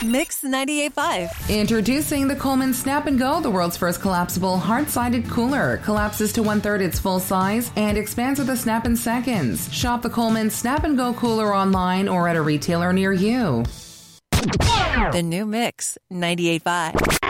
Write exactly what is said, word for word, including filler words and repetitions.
Mix ninety-eight point five. Introducing the Coleman Snap and Go, the world's first collapsible hard-sided cooler. Collapses to one-third its full size and expands with a snap in seconds. Shop the Coleman Snap and Go cooler online or at a retailer near you. The new Mix ninety-eight point five.